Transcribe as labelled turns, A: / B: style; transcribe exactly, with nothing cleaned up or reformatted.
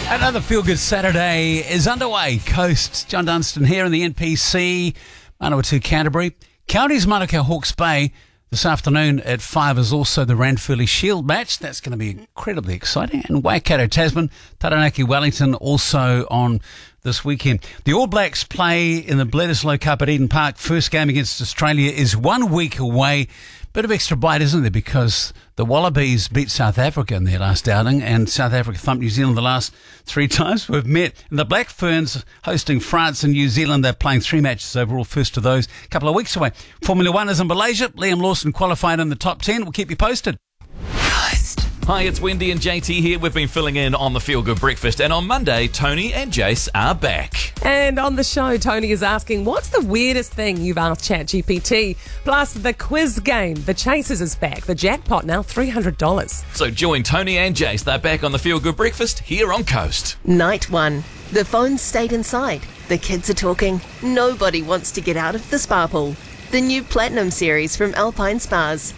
A: Another feel-good Saturday is underway. Coast, John Dunstan here in the N P C, Manawatu, Canterbury. Counties, Manukau, Hawke's Bay. This afternoon at five is also the Ranfurly Shield match. That's going to be incredibly exciting. And Waikato, Tasman, Taranaki, Wellington also on this weekend. The All Blacks play in the Bledisloe Cup at Eden Park. First game against Australia is one week away. Bit of extra bite, isn't there? Because the Wallabies beat South Africa in their last outing, and South Africa thumped New Zealand the last three times we've met. And the Black Ferns hosting France and New Zealand. They're playing three matches overall, first of those a couple of weeks away. Formula One is in Malaysia. Liam Lawson qualified in the top ten. We'll keep you posted.
B: Hi, it's Wendy and J T here. We've been filling in on the Feel Good Breakfast, and on Monday, Tony and Jace are back.
C: And on the show, Tony is asking, what's the weirdest thing you've asked ChatGPT? Plus, the quiz game. The Chasers is back. The jackpot now three hundred dollars.
B: So join Tony and Jace. They're back on the Feel Good Breakfast here on Coast.
D: Night one. The phones stayed inside. The kids are talking. Nobody wants to get out of the spa pool. The new Platinum series from Alpine Spas.